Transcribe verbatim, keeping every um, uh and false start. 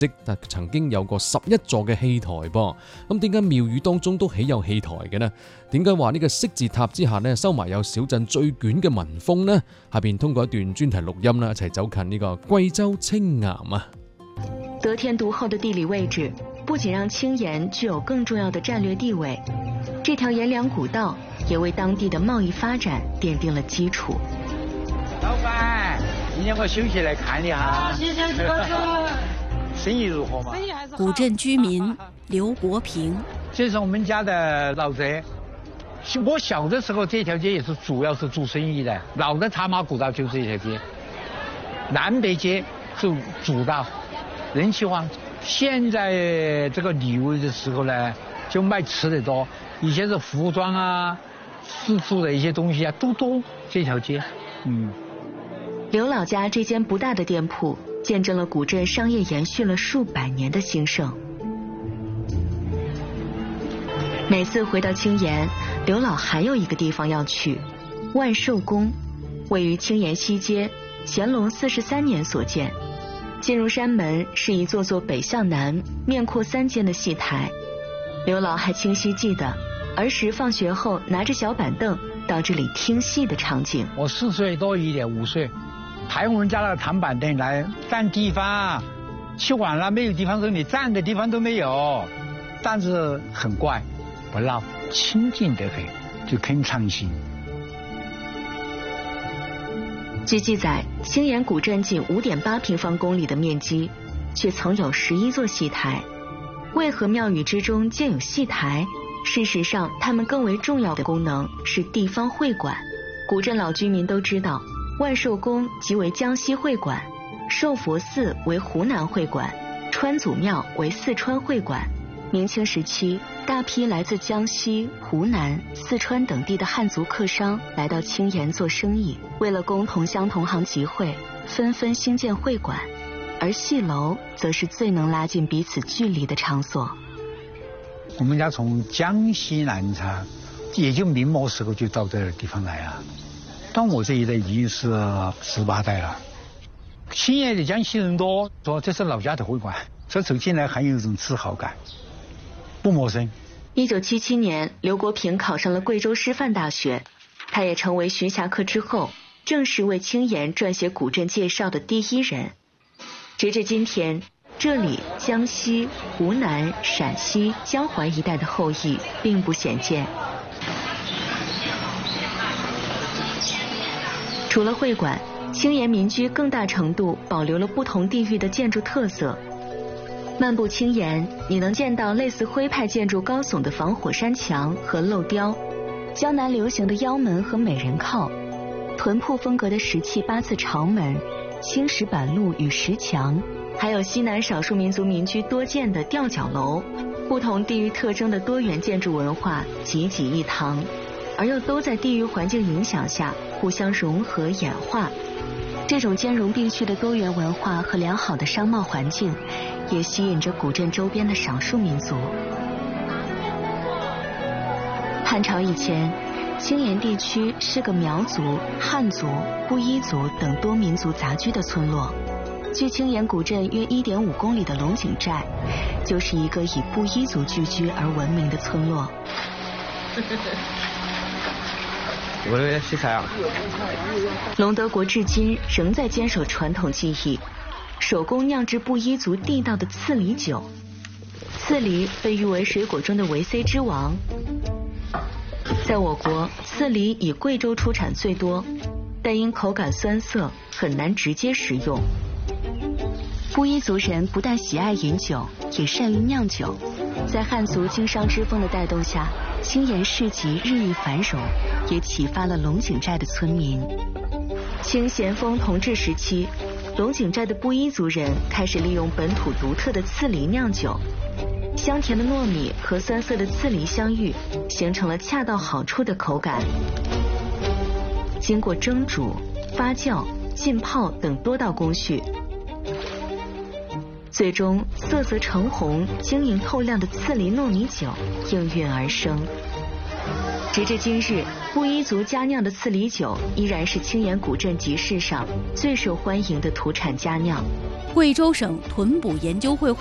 即曾經有過十一座嘅戲台噃，咁點解廟宇當中都起有戲台嘅呢？點解話呢個色字塔之下呢收埋有小鎮最捲嘅民風呢？下邊通過一段專題錄音啦，一齊走近呢個貴州青岩啊！ 得天獨厚的地理位置，不僅讓青岩具有更重要的戰略地位，這條沿梁古道也為當地的貿易發展奠定了基礎。 老闆，今天我休息來看一下。謝謝哥哥。生意如何嘛？ 古鎮居民劉國平， 這是我們家的老宅。我小的時候，這條街也是主要是做生意的。老的茶馬古道就是這條街，南北街是主道，人氣旺。現在這個旅遊的時候呢，就賣吃的多，以前是服裝啊、私處的一些東西啊，都多這條街。嗯， 劉老家這間不大的店鋪，見證了古鎮商業延續了數百年的興盛。每次回到青岩，劉老還有一個地方要去，萬壽宮，位於青岩西街，乾隆四十三年所建。進入山門是一座座北向南、面闊三間的戲台。劉老還清晰記得兒時放學後拿着小板凳到這裏聽戲的場景。 我四歲多一點，五歲。抬我們家那個長板凳來占地方，去晚了沒有地方說你站的地方都沒有，但是很乖，不鬧，清靜得很，就肯唱戲。 據記載，青岩古鎮僅五點八平方公里的面積，卻曾有十一座戲台。為何廟宇之中建有戲台？事實上，它們更為重要的功能是地方會館。古鎮老居民都知道，萬壽宮即為江西會館，壽佛寺為湖南會館，川祖廟為四川會館。明清時期，大批來自江西、湖南、四川等地的漢族客商來到青岩做生意，為了共同鄉同行集會，紛紛興建會館，而戲樓則是最能拉近彼此距離的場所。 我們家從江西南昌，也就明末時候就到這個地方來了。但我這一代已經是十八代了。青岩的江西人多，說這是老家的會館，所以走進來很有一種自豪感，不陌生。 一九七七年，劉國平考上了貴州師範大學，他也成為徐霞客之後正式為青岩撰寫古鎮介紹的第一人。直至今天，這裡江西、湖南、陝西、江淮一帶的後裔並不鮮見。除了會館，青岩民居更大程度保留了不同地域的建築特色。漫步青岩，你能見到類似徽派建築高聳的防火山牆和漏雕，江南流行的腰門和美人靠，屯鋪風格的石砌八字朝門、青石板路與石牆，還有西南少數民族民居多見的吊腳樓，不同地域特徵的多元建築文化濟濟一堂，而又都在地域環境影響下互相融合演化。這種兼容並蓄的多元文化和良好的商貿環境，也吸引着古鎮周邊的少數民族。漢朝以前，青岩地區是個苗族、漢族、布依族等多民族雜居的村落。距青岩古鎮約一點五公里的龍井寨，就是一個以布依族聚居而聞名的村落。 我這邊洗菜啊。 龍德國至今仍在堅守傳統技藝，手工釀製布依族地道的刺梨酒。刺梨被譽為水果中的維 C 之王。在我國，刺梨以貴州出產最多，但因口感酸澀，很難直接食用。布依族人不但喜愛飲酒，也善於釀酒。在漢族經商之風的帶動下，青岩市集日益繁榮，也啟發了龍井寨的村民。清咸豐同治時期，龍井寨的布依族人開始利用本土獨特的刺梨釀酒，香甜的糯米和酸澀的刺梨相遇，形成了恰到好處的口感。經過蒸煮、發酵、浸泡等多道工序，最終色澤橙紅、晶瑩透亮的刺梨糯米酒應運而生。 直至今日，布依族家酿的刺梨酒依然是青岩古镇集市上最受欢迎的土产佳酿。 贵州省臀捕研究会